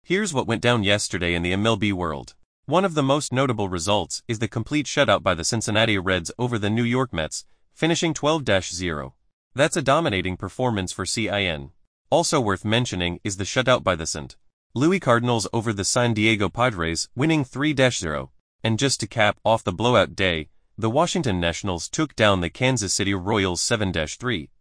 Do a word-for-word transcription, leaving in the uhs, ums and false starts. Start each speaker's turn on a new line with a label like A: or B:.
A: Here's what went down yesterday in the M L B world. One of the most notable results is the complete shutout by the Cincinnati Reds over the New York Mets, finishing twelve to zero. That's a dominating performance for C I N. Also worth mentioning is the shutout by the Saint Louis Cardinals over the San Diego Padres, winning three to zero. And just to cap off the blowout day, the Washington Nationals took down the Kansas City Royals seven to three.